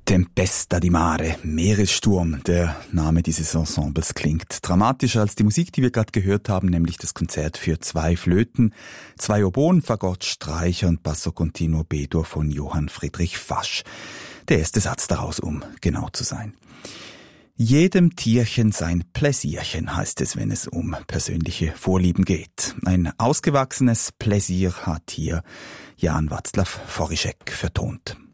Tempesta di Mare, Meeressturm, der Name dieses Ensembles klingt dramatischer als die Musik, die wir gerade gehört haben, nämlich das Konzert für 2 Flöten, 2 Oboen, Fagott, Streicher und Basso Continuo B-Dur von Johann Friedrich Fasch. Der erste Satz daraus, um genau zu sein. Jedem Tierchen sein Pläsierchen heißt es, wenn es um persönliche Vorlieben geht. Ein ausgewachsenes Pläsier hat hier Jan Václav Forišek vertont.